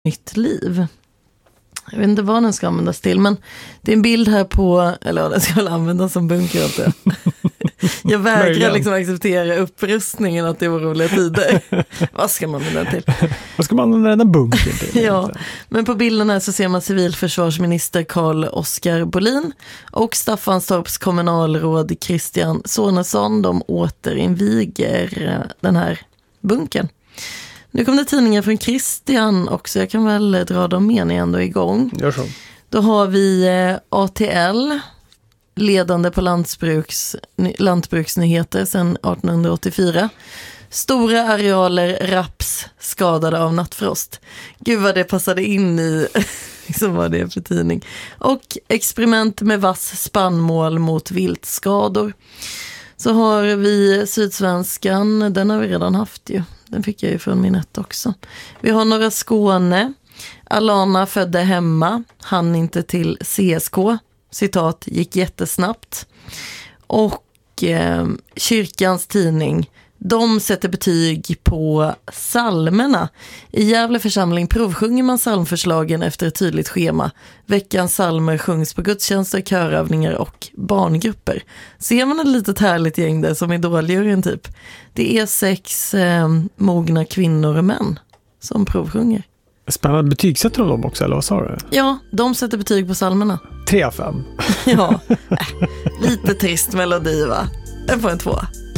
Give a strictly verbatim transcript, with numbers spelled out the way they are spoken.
nytt liv. Jag vet inte vad den ska användas till, men det är en bild här på, eller ja, den ska väl användas som bunker inte. Jag vägrar liksom acceptera upprustningen att det var roliga tider. Vad ska man använda den till? Vad ska man använda den där bunkern till? Ja, men på bilden här så ser man civilförsvarsminister Carl-Oskar Bolin och Staffanstorps kommunalråd Christian Sonesson. De återinviger den här bunkern. Nu kommer det tidningar från Christian också. Jag kan väl dra dem med när jag ändå är igång. Gör så. Då har vi A T L, ledande på lantbruks, lantbruksnyheter sedan arton åttiofyra. Stora arealer raps skadade av nattfrost. Gud vad det passade in i, liksom vad det är för tidning. Och experiment med vass spannmål mot viltskador. Så har vi Sydsvenskan, den har vi redan haft ju. Den fick jag ju från min ett också. Vi har Norra Skåne. Alana födde hemma, han inte till C S K. Citat, gick jättesnabbt. Och eh, kyrkans tidning, de sätter betyg på psalmerna. I Gävle församling provsjunger man psalmförslagen efter ett tydligt schema. Veckans psalmer sjungs på gudstjänster, körövningar och barngrupper. Ser man ett litet härligt gäng där som idoljuryn typ. Det är sex eh, mogna kvinnor och män som provsjunger. Spännande, betygsätter de dem också, eller vad sa du? Ja, de sätter betyg på psalmerna. Tre av fem. Ja, äh, lite trist melodi va? Den får en två.